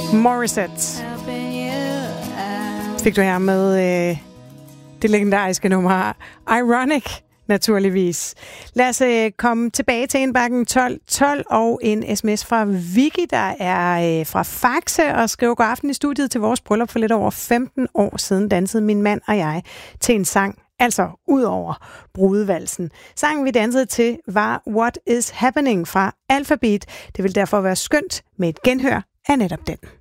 Morissette fik du her med det legendariske nummer Ironic, naturligvis. Lad os komme tilbage til indbakken 12 og en sms fra Vicky, der er fra Faxe og skriver god aften i studiet til vores bryllup for lidt over 15 år siden dansede min mand og jeg til en sang, altså ud over brudevalsen. Sangen vi dansede til var What is Happening fra Alphabet. Det vil derfor være skønt med et genhør af netop den.